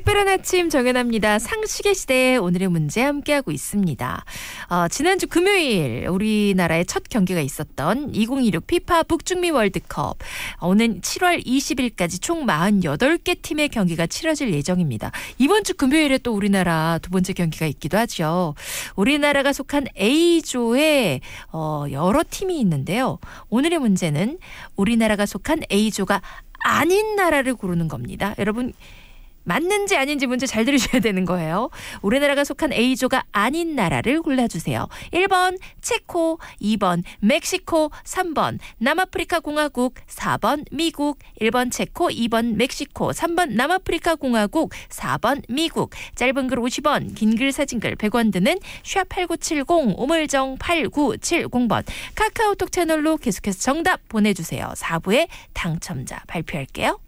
특별한 아침 정연합니다. 상식의 시대에 오늘의 문제 함께하고 있습니다. 지난주 금요일 우리나라의 첫 경기가 있었던 2026 피파 북중미 월드컵. 오는 7월 20일까지 총 48개 팀의 경기가 치러질 예정입니다. 이번 주 금요일에 또 우리나라 두 번째 경기가 있기도 하죠. 우리나라가 속한 A조에 여러 팀이 있는데요. 오늘의 문제는 우리나라가 속한 A조가 아닌 나라를 고르는 겁니다. 여러분 맞는지 아닌지 문제 잘 들으셔야 되는 거예요. 우리나라가 속한 A조가 아닌 나라를 골라주세요. 1번 체코, 2번 멕시코, 3번 남아프리카 공화국, 4번 미국. 1번 체코, 2번 멕시코, 3번 남아프리카 공화국, 4번 미국. 짧은 글 50원, 긴 글 사진 글 100원 드는 샵8970 우물정 8970번 카카오톡 채널로 계속해서 정답 보내주세요. 4부에 당첨자 발표할게요.